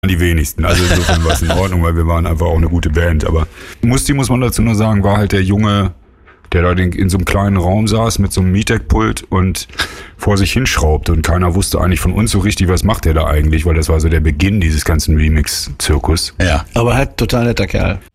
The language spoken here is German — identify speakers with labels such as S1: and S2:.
S1: Die wenigsten. Also insofern war es in Ordnung, weil wir waren einfach auch eine gute Band. Aber Musti, muss man dazu nur sagen, war halt der Junge, der da in so einem kleinen Raum saß mit so einem Mietdeck-Pult und vor sich hinschraubte. Und keiner wusste eigentlich von uns so richtig, was macht der da eigentlich, weil das war so der Beginn dieses ganzen Remix-Zirkus.
S2: Ja, aber halt total netter Kerl.